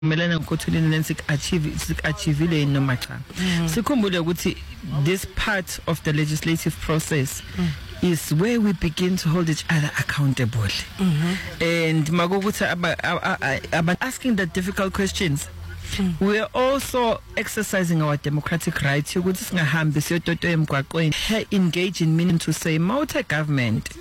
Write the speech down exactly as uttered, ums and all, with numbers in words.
melana ngokutholini lensik achieve sik achievile noma cha. Sikhumbule ukuthi this part of the legislative process mm. is where we begin to hold each other accountable. Mm-hmm. And magokuthi aba asking the difficult questions. Mm. We are also exercising our democratic rights ukuthi singahambi siyototo emgwaqweni, engage in meaning to say multi government